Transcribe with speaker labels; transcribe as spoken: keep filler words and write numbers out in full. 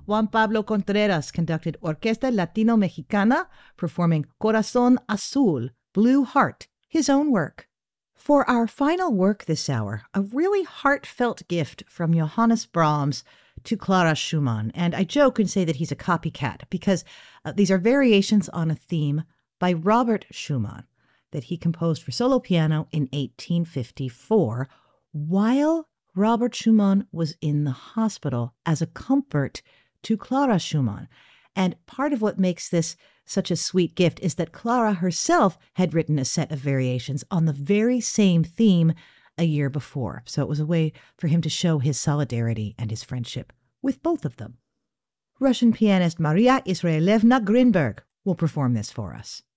Speaker 1: Juan Pablo Contreras conducted Orquesta Latino Mexicana, performing Corazón Azul, Blue Heart, his own work. For our final work this hour, a really heartfelt gift from Johannes Brahms to Clara Schumann. And I joke and say that he's a copycat because uh, these are variations on a theme by Robert Schumann that he composed for solo piano in eighteen fifty-four while Robert Schumann was in the hospital as a comfort to Clara Schumann. And part of what makes this such a sweet gift is that Clara herself had written a set of variations on the very same theme a year before. So it was a way for him to show his solidarity and his friendship with both of them. Russian pianist Maria Israelevna Grinberg will perform this for us.